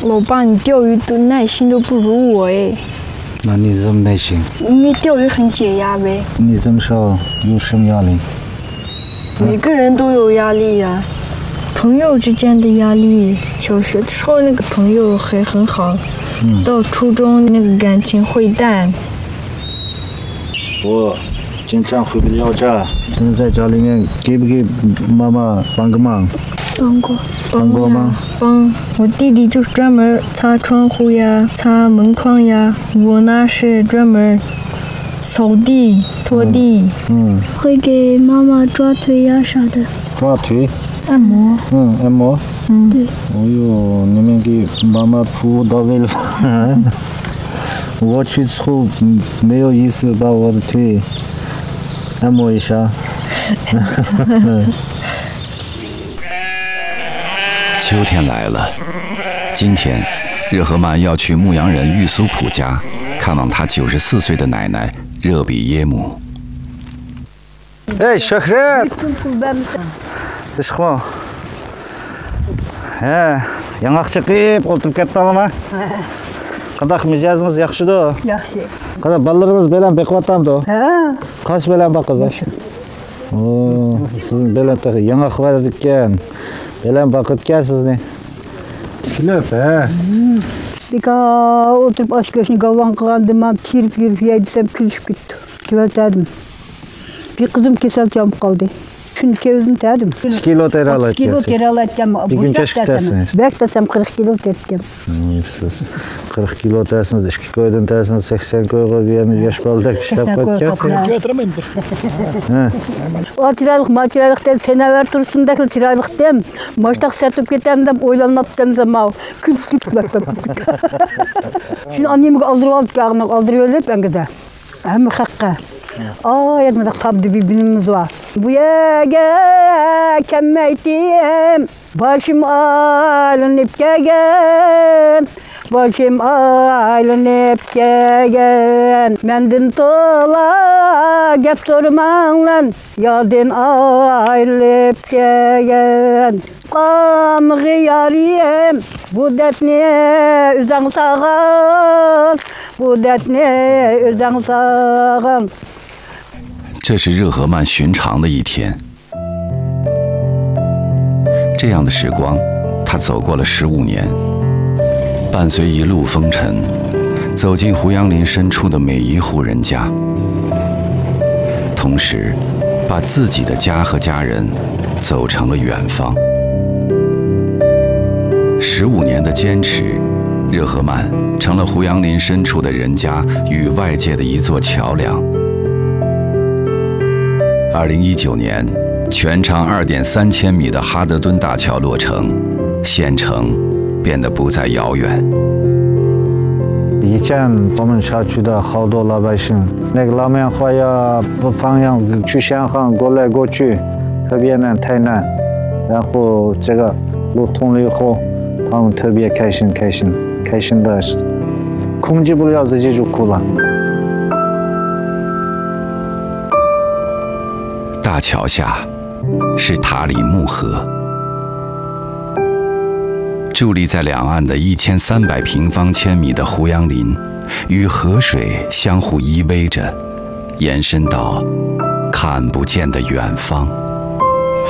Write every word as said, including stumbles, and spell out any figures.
老爸，你钓鱼的耐心都不如我哎。 那你这么耐心？ 因为钓鱼很解压呗。 你这么少有什么压力？ 每个人都有压力呀、啊，朋友之间的压力，小学的时候那个朋友还很好，嗯、到初中那个感情会淡。 我经常回不了家，你在家里面给不给妈妈帮个忙？ 帮过， 帮过吗？ 帮我弟弟就是专门擦窗户呀、擦门框呀，我呢是专门扫地、拖地。 嗯， 会给妈妈抓腿呀啥的。 抓腿？ 按摩。 嗯，按摩。 嗯， 对。 哦呦，你们给妈妈服务到位了吧？我去之后没有意思把我的腿按摩一下。 秋天来了，今天热河曼要去牧羊人玉苏普家看望他九十四岁的奶奶热比耶姆。 哎，小黑，这是什哎, 양ақшы қиып отырып кетті ма? Қандай мижазыңыз жақсы да? Жақсы. Қандай балаларыңыз белән бекіп атамды? Ха. Қаш белән бақызы? О, сіздің белән тағы яңақ бар екен. Белән бақыт екенсіз не? Күліп, ә? Бека отырып аш көшін қалған қылғандыма киріп-киріп ейдісем күлішіп кетті. Кебәтәдім. Bir kızım kesel çabuk kaldı. Şunu kevizim terdim. İki kilo teri alayım. İki kilo teri alayım. Bir gün çeşit tersiniz. Belki desem kırk kilo terdim. Siz kırk kilo tersiniz, iki koydan tersiniz, seksen koyga bir yaş baldak işlep koyacağız. Götüremeyim dur. O çıraylık, maçıraylık dem, sene ver tursun da çıraylık dem. Maçtak satıp gitem dem, oylanmap dem zaman. Kül kül bak bak. Şimdi annemi aldırıp alıp yağını aldırıp öyle ben gide. Hem hakka. Aa, yadımda kabdı bir bilimimiz var. Bu yege kemmeytim, başım alınıp gegen, başım alınıp gegen. Mendin tola gep sormanlan, yadın ayrılıp gegen. Qamğı yariyem, bu dertni üzən sağın, bu dertni üzən sağın. 这是热河曼寻常的一天，这样的时光，他走过了十五年，伴随一路风尘，走进胡杨林深处的每一户人家，同时，把自己的家和家人走成了远方。十五年的坚持，热河曼成了胡杨林深处的人家与外界的一座桥梁。二零一九年，全长二点三千米的哈德敦大桥落成，县城变得不再遥远。 以前我们小区的好多老百姓，那个老棉花呀，不放羊去香港过来过去，特别难，太难。然后这个路通了以后，他们特别开心，开心，开心的，控制不了自己就哭了。 大桥下是塔里木河，伫立在两岸的一千三百平方千米的胡杨林，与河水相互依偎着，延伸到看不见的远方。